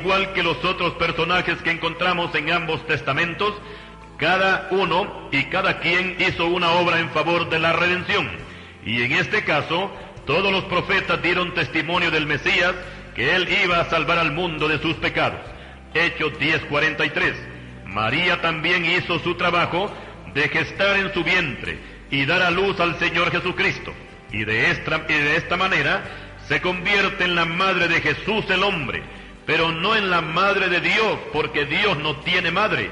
igual que los otros personajes que encontramos en ambos testamentos, cada uno y cada quien hizo una obra en favor de la redención. Y en este caso, todos los profetas dieron testimonio del Mesías, que él iba a salvar al mundo de sus pecados. Hechos 10:43. María también hizo su trabajo de gestar en su vientre y dar a luz al Señor Jesucristo. Y de esta manera se convierte en la madre de Jesús el hombre, pero no en la madre de Dios, porque Dios no tiene madre.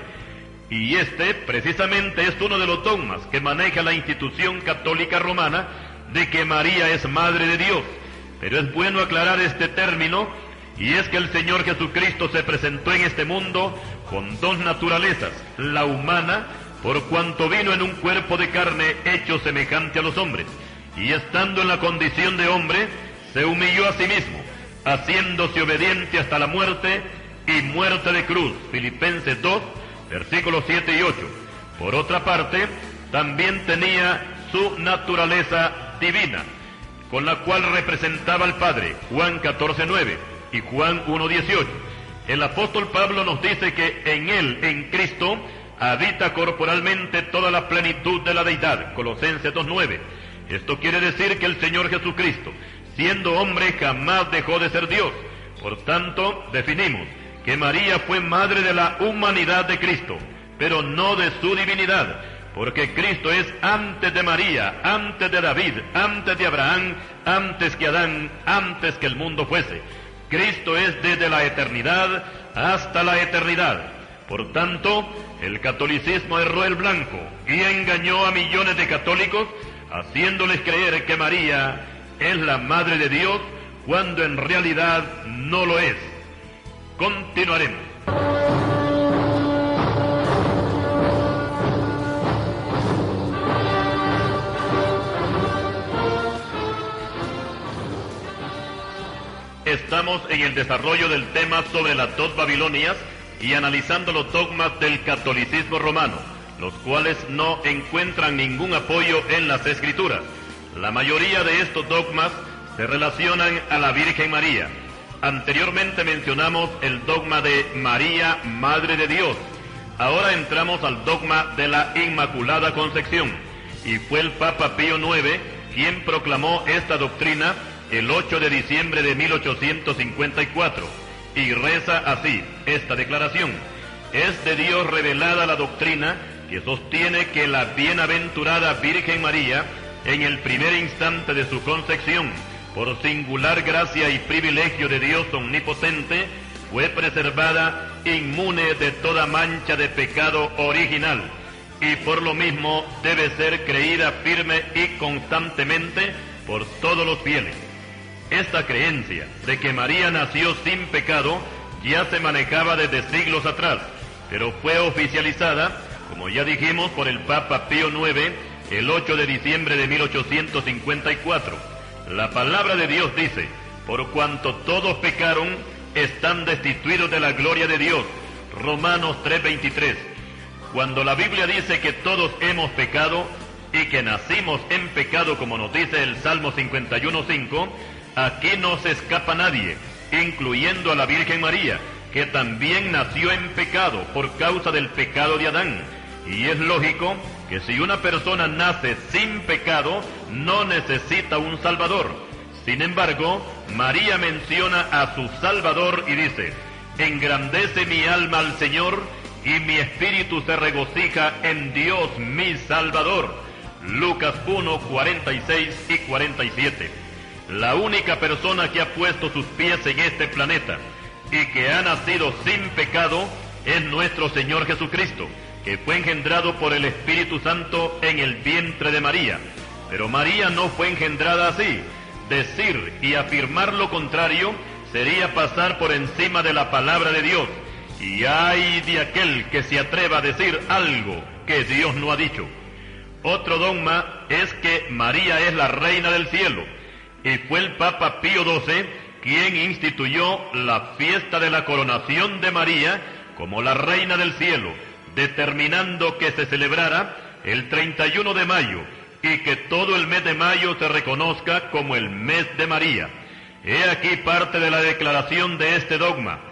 Y este precisamente es uno de los dogmas que maneja la institución católica romana, de que María es madre de Dios. Pero es bueno aclarar este término, y es que el Señor Jesucristo se presentó en este mundo con dos naturalezas: la humana, por cuanto vino en un cuerpo de carne hecho semejante a los hombres, y estando en la condición de hombre, se humilló a sí mismo, haciéndose obediente hasta la muerte, y muerte de cruz. Filipenses 2, versículos 7 y 8. Por otra parte, también tenía su naturaleza divina, con la cual representaba al Padre. Juan 14:9 y Juan 1:18. El apóstol Pablo nos dice que en él, en Cristo, habita corporalmente toda la plenitud de la deidad. Colosenses 2:9. Esto quiere decir que el Señor Jesucristo, siendo hombre, jamás dejó de ser Dios. Por tanto, definimos que María fue madre de la humanidad de Cristo, pero no de su divinidad, porque Cristo es antes de María, antes de David, antes de Abraham, antes que Adán, antes que el mundo fuese. Cristo es desde la eternidad hasta la eternidad. Por tanto, el catolicismo erró el blanco y engañó a millones de católicos, haciéndoles creer que María es la madre de Dios, cuando en realidad no lo es. Continuaremos. Estamos en el desarrollo del tema sobre las dos Babilonias y analizando los dogmas del catolicismo romano, los cuales no encuentran ningún apoyo en las Escrituras. La mayoría de estos dogmas se relacionan a la Virgen María. Anteriormente mencionamos el dogma de María, Madre de Dios. Ahora entramos al dogma de la Inmaculada Concepción, y fue el Papa Pío IX quien proclamó esta doctrina el 8 de diciembre de 1854, y reza así esta declaración: es de Dios revelada la doctrina que sostiene que la bienaventurada Virgen María, en el primer instante de su concepción, por singular gracia y privilegio de Dios omnipotente, fue preservada inmune de toda mancha de pecado original, y por lo mismo debe ser creída firme y constantemente por todos los fieles. Esta creencia de que María nació sin pecado ya se manejaba desde siglos atrás, pero fue oficializada, como ya dijimos, por el Papa Pío IX el 8 de diciembre de 1854. La palabra de Dios dice: por cuanto todos pecaron, están destituidos de la gloria de Dios. Romanos 3:23. Cuando la Biblia dice que todos hemos pecado y que nacimos en pecado, como nos dice el Salmo 51:5, aquí no se escapa nadie, incluyendo a la Virgen María, que también nació en pecado por causa del pecado de Adán. Y es lógico que si una persona nace sin pecado, no necesita un Salvador. Sin embargo, María menciona a su Salvador y dice: engrandece mi alma al Señor, y mi espíritu se regocija en Dios mi Salvador. Lucas 1, 46 y 47. La única persona que ha puesto sus pies en este planeta y que ha nacido sin pecado es nuestro Señor Jesucristo, que fue engendrado por el Espíritu Santo en el vientre de María. Pero María no fue engendrada así. Decir y afirmar lo contrario sería pasar por encima de la palabra de Dios. Y ay de aquel que se atreva a decir algo que Dios no ha dicho. Otro dogma es que María es la reina del cielo, y fue el Papa Pío XII quien instituyó la fiesta de la coronación de María como la reina del cielo, determinando que se celebrara el 31 de mayo y que todo el mes de mayo se reconozca como el mes de María. He aquí parte de la declaración de este dogma.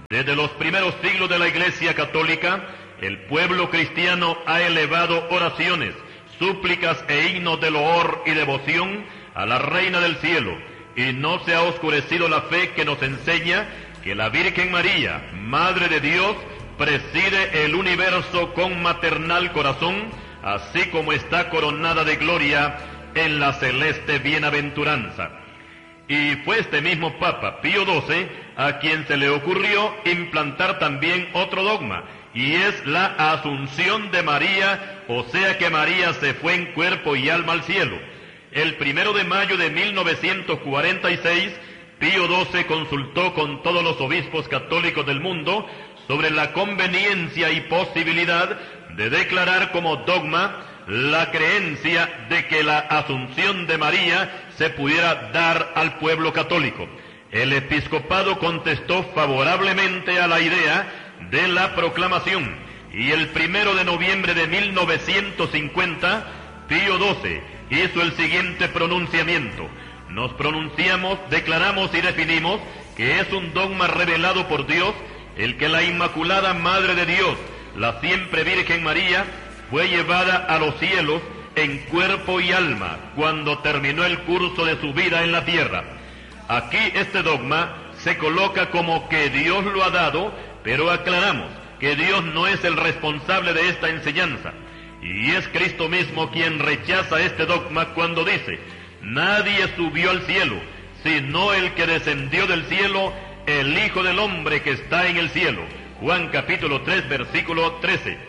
Desde los primeros siglos de la Iglesia Católica, el pueblo cristiano ha elevado oraciones, súplicas e himnos de loor y devoción a la Reina del Cielo, y no se ha oscurecido la fe que nos enseña que la Virgen María, Madre de Dios, preside el universo con maternal corazón, así como está coronada de gloria en la celeste bienaventuranza. Y fue este mismo Papa Pío XII a quien se le ocurrió implantar también otro dogma, y es la Asunción de María, o sea que María se fue en cuerpo y alma al cielo. El 1 de mayo de 1946, Pío XII consultó con todos los obispos católicos del mundo sobre la conveniencia y posibilidad de declarar como dogma la creencia de que la Asunción de María se pudiera dar al pueblo católico. El episcopado contestó favorablemente a la idea de la proclamación, y el 1 de noviembre de 1950, Pío XII hizo el siguiente pronunciamiento: nos pronunciamos, declaramos y definimos que es un dogma revelado por Dios el que la Inmaculada Madre de Dios, la siempre Virgen María, fue llevada a los cielos en cuerpo y alma cuando terminó el curso de su vida en la tierra. Aquí este dogma se coloca como que Dios lo ha dado, pero aclaramos que Dios no es el responsable de esta enseñanza, y es Cristo mismo quien rechaza este dogma cuando dice: nadie subió al cielo, sino el que descendió del cielo, el Hijo del Hombre que está en el cielo. Juan capítulo 3, versículo 13.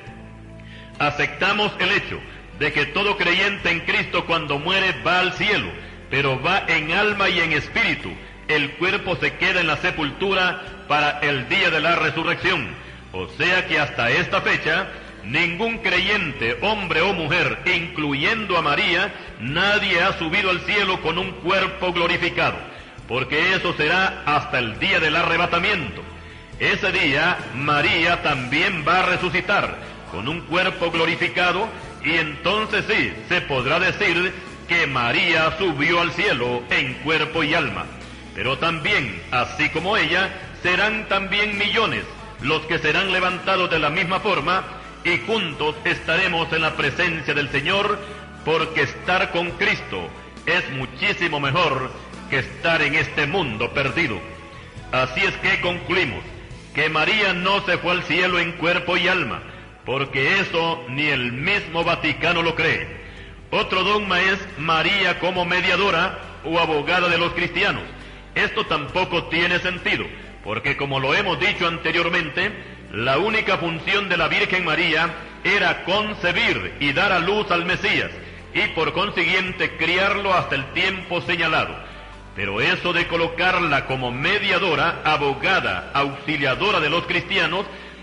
Aceptamos el hecho de que todo creyente en Cristo cuando muere va al cielo, pero va en alma y en espíritu. El cuerpo se queda en la sepultura para el día de la resurrección. O sea que hasta esta fecha, ningún creyente, hombre o mujer, incluyendo a María, nadie ha subido al cielo con un cuerpo glorificado, porque eso será hasta el día del arrebatamiento. Ese día María también va a resucitar con un cuerpo glorificado, y entonces sí, se podrá decir que María subió al cielo en cuerpo y alma. Pero también, así como ella, serán también millones los que serán levantados de la misma forma, y juntos estaremos en la presencia del Señor, porque estar con Cristo es muchísimo mejor que estar en este mundo perdido. Así es que concluimos que María no se fue al cielo en cuerpo y alma, porque eso ni el mismo Vaticano lo cree. Otro dogma es María como mediadora o abogada de los cristianos. Esto tampoco tiene sentido, porque como lo hemos dicho anteriormente, la única función de la Virgen María era concebir y dar a luz al Mesías, y por consiguiente criarlo hasta el tiempo señalado. Pero eso de colocarla como mediadora, abogada, auxiliadora de los cristianos,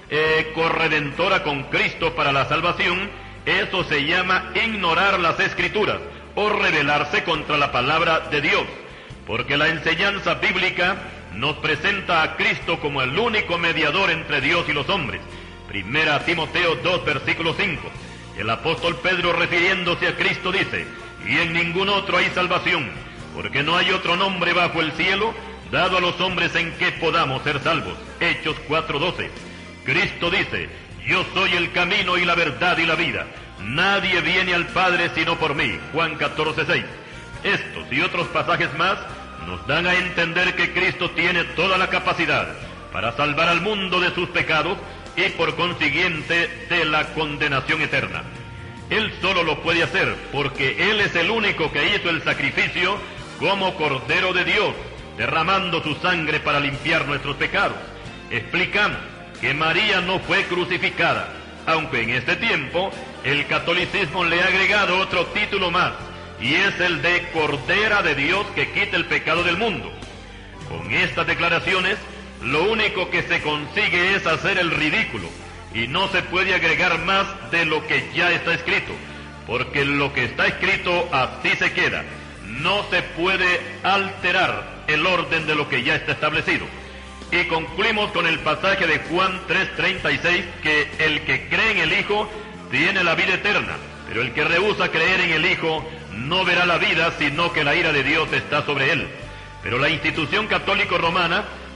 corredentora con Cristo para la salvación, eso se llama ignorar las Escrituras o rebelarse contra la palabra de Dios, porque la enseñanza bíblica nos presenta a Cristo como el único mediador entre Dios y los hombres. 1 Timoteo 2, versículo 5. El apóstol Pedro, refiriéndose a Cristo, dice: y en ningún otro hay salvación, porque no hay otro nombre bajo el cielo dado a los hombres en que podamos ser salvos. Hechos 4:12. Cristo dice: yo soy el camino y la verdad y la vida. Nadie viene al Padre sino por mí. Juan 14:6. Estos y otros pasajes más nos dan a entender que Cristo tiene toda la capacidad para salvar al mundo de sus pecados y por consiguiente de la condenación eterna. Él solo lo puede hacer porque Él es el único que hizo el sacrificio como Cordero de Dios, derramando su sangre para limpiar nuestros pecados. Explicamos que María no fue crucificada, aunque en este tiempo el catolicismo le ha agregado otro título más, y es el de Cordera de Dios que quita el pecado del mundo. Con estas declaraciones, lo único que se consigue es hacer el ridículo, y no se puede agregar más de lo que ya está escrito, porque lo que está escrito así se queda. No se puede alterar el orden de lo que ya está establecido. Y concluimos con el pasaje de Juan 3:36, que el que cree en el Hijo tiene la vida eterna, pero el que rehúsa creer en el Hijo no verá la vida, sino que la ira de Dios está sobre él. Pero la institución católico romana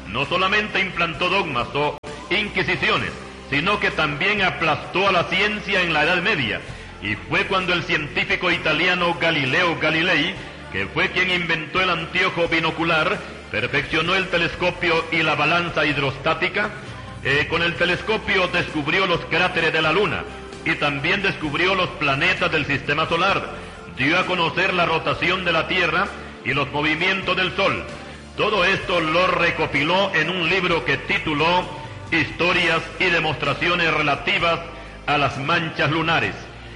no solamente implantó dogmas o inquisiciones, sino que también aplastó a la ciencia en la Edad Media. Y fue cuando el científico italiano Galileo Galilei, que fue quien inventó el anteojo binocular, perfeccionó el telescopio y la balanza hidrostática. Con el telescopio descubrió los cráteres de la Luna y también descubrió los planetas del sistema solar. Dio a conocer la rotación de la Tierra y los movimientos del Sol. Todo esto lo recopiló en un libro que tituló Historias y demostraciones relativas a las manchas lunares.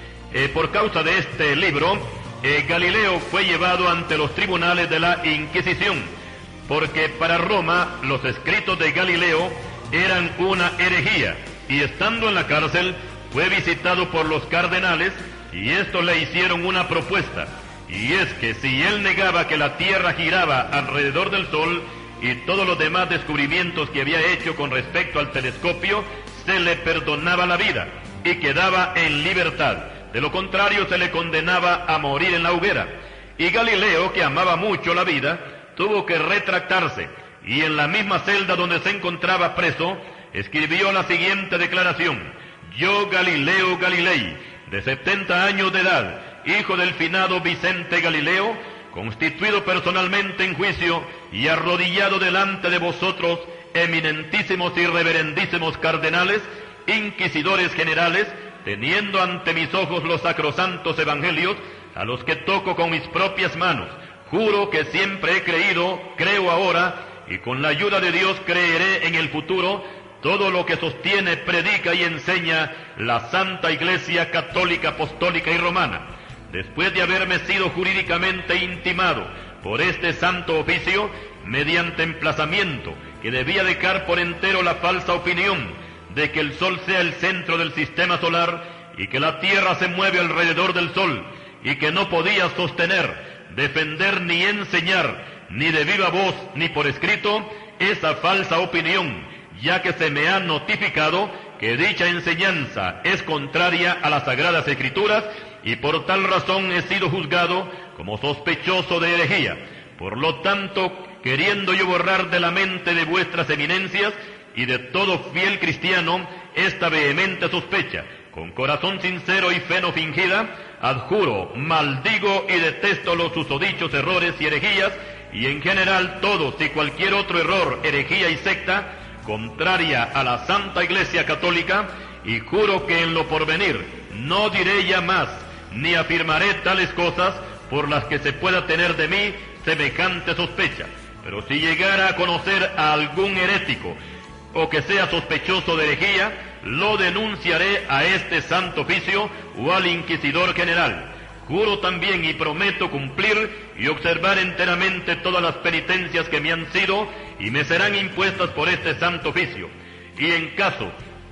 Por causa de este libro, Galileo fue llevado ante los tribunales de la Inquisición, porque para Roma los escritos de Galileo eran una herejía, y estando en la cárcel fue visitado por los cardenales, y estos le hicieron una propuesta, y es que si él negaba que la Tierra giraba alrededor del Sol y todos los demás descubrimientos que había hecho con respecto al telescopio, se le perdonaba la vida y quedaba en libertad. De lo contrario, se le condenaba a morir en la hoguera. Y Galileo, que amaba mucho la vida, tuvo que retractarse, y en la misma celda donde se encontraba preso, escribió la siguiente declaración: yo, Galileo Galilei, de 70 años de edad, hijo del finado Vicente Galileo, constituido personalmente en juicio y arrodillado delante de vosotros, eminentísimos y reverendísimos cardenales, inquisidores generales, teniendo ante mis ojos los sacrosantos evangelios, a los que toco con mis propias manos, juro que siempre he creído, creo ahora, y con la ayuda de Dios creeré en el futuro, todo lo que sostiene, predica y enseña la Santa Iglesia Católica, Apostólica y Romana. Después de haberme sido jurídicamente intimado por este santo oficio, mediante emplazamiento, que debía dejar por entero la falsa opinión de que el Sol sea el centro del sistema solar y que la Tierra se mueve alrededor del Sol, y que no podía sostener, defender ni enseñar, ni de viva voz ni por escrito, esa falsa opinión, ya que se me ha notificado que dicha enseñanza es contraria a las Sagradas Escrituras, y por tal razón he sido juzgado como sospechoso de herejía. Por lo tanto, queriendo yo borrar de la mente de vuestras eminencias y de todo fiel cristiano esta vehemente sospecha, con corazón sincero y fe no fingida, adjuro, maldigo y detesto los susodichos errores y herejías, y en general todos y cualquier otro error, herejía y secta, contraria a la Santa Iglesia Católica, y juro que en lo porvenir no diré ya más, ni afirmaré tales cosas por las que se pueda tener de mí semejante sospecha. Pero si llegara a conocer a algún herético, o que sea sospechoso de herejía, lo denunciaré a este santo oficio o al inquisidor general. Juro también y prometo cumplir y observar enteramente todas las penitencias que me han sido y me serán impuestas por este santo oficio. Y en caso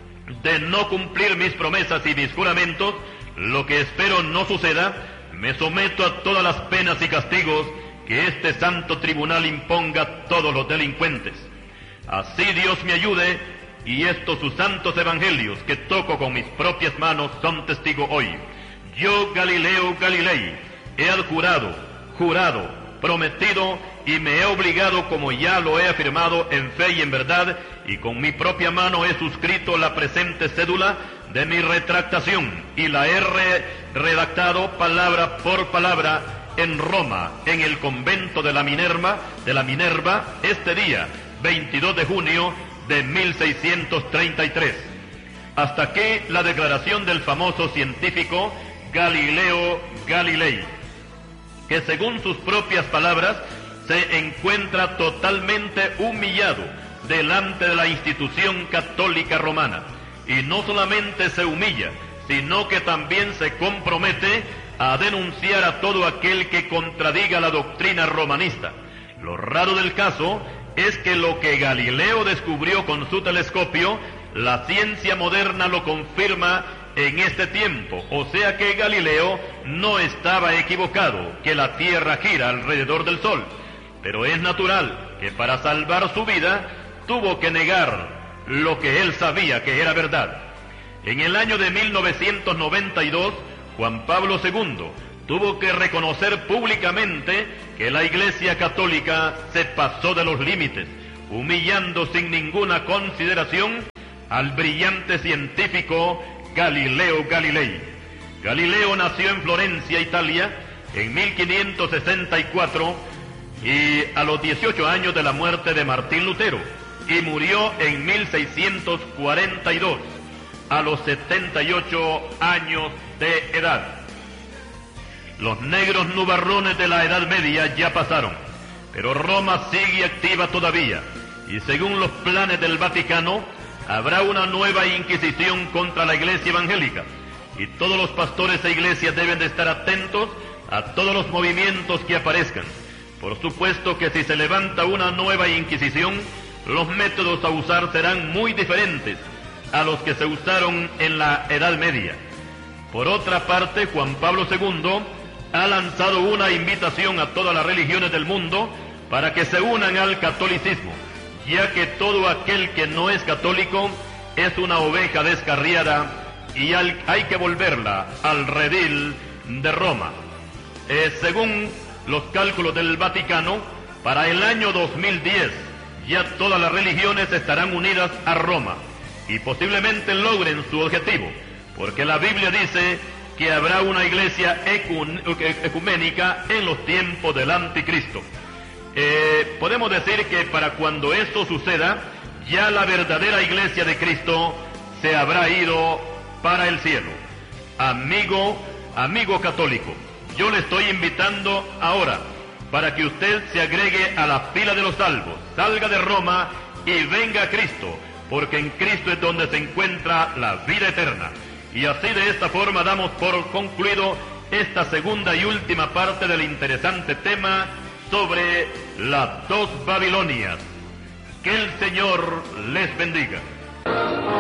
de no cumplir mis promesas y mis juramentos, lo que espero no suceda, me someto a todas las penas y castigos que este santo tribunal imponga a todos los delincuentes. Así Dios me ayude, y estos sus santos evangelios que toco con mis propias manos son testigo hoy. Yo, Galileo Galilei, he adjurado, jurado, prometido y me he obligado, como ya lo he afirmado en fe y en verdad, y con mi propia mano he suscrito la presente cédula de mi retractación y la he redactado palabra por palabra en Roma, en el convento de la Minerva, este día, 22 de junio de 1633. Hasta aquí la declaración del famoso científico Galileo Galilei, que según sus propias palabras se encuentra totalmente humillado delante de la institución católica romana. Y no solamente se humilla, sino que también se compromete a denunciar a todo aquel que contradiga la doctrina romanista. Lo raro del caso es que lo que Galileo descubrió con su telescopio, la ciencia moderna lo confirma en este tiempo, o sea que Galileo no estaba equivocado, que la Tierra gira alrededor del Sol. Pero es natural que para salvar su vida tuvo que negar lo que él sabía que era verdad. En el año de 1992, Juan Pablo II tuvo que reconocer públicamente que la Iglesia Católica se pasó de los límites, humillando sin ninguna consideración al brillante científico Galileo Galilei. Galileo nació en Florencia, Italia, en 1564 y a los 18 años de la muerte de Martín Lutero, y murió en 1642 a los 78 años de edad. Los negros nubarrones de la Edad Media ya pasaron, pero Roma sigue activa todavía, y según los planes del Vaticano, habrá una nueva Inquisición contra la Iglesia evangélica, y todos los pastores e iglesias deben de estar atentos a todos los movimientos que aparezcan. Por supuesto que si se levanta una nueva Inquisición, los métodos a usar serán muy diferentes a los que se usaron en la Edad Media. Por otra parte, Juan Pablo II ha lanzado una invitación a todas las religiones del mundo para que se unan al catolicismo, ya que todo aquel que no es católico es una oveja descarriada y hay que volverla al redil de Roma. Según los cálculos del Vaticano, para el año 2010 ya todas las religiones estarán unidas a Roma y posiblemente logren su objetivo, porque la Biblia dice que habrá una iglesia ecuménica en los tiempos del anticristo. Podemos decir que para cuando esto suceda, ya la verdadera iglesia de Cristo se habrá ido para el cielo. Amigo católico, yo le estoy invitando ahora para que usted se agregue a la fila de los salvos, salga de Roma y venga a Cristo, porque en Cristo es donde se encuentra la vida eterna. Y así de esta forma damos por concluido esta segunda y última parte del interesante tema sobre las dos Babilonias. Que el Señor les bendiga.